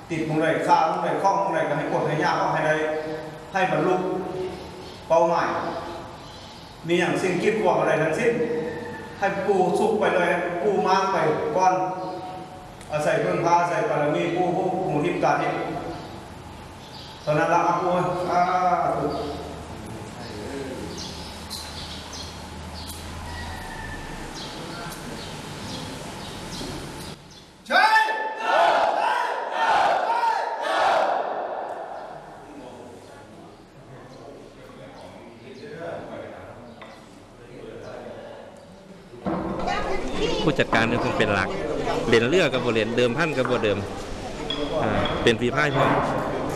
ติดตรงไหนข้าวตรงไหนคล้องตรงไหนก็ให้กดให้ยากก็ให้ได้ให้บรรลุเป้าหมายมีอย่างสิ่งคิดหวังอะไรทั้งสิ้นให้ปูสุกไปเลยปูมากไปก้อนอาศัยเพื่อนพาอาศัยบารมีปูผู้หมู่ทิพย์การนี่ตอนนั้นละปูผู้จัดการเนี่ยคงเป็นหลักเด่นเลือกกับบทเด่นเดิมพันกับบทเดิมเป็นฝีพายพร้อม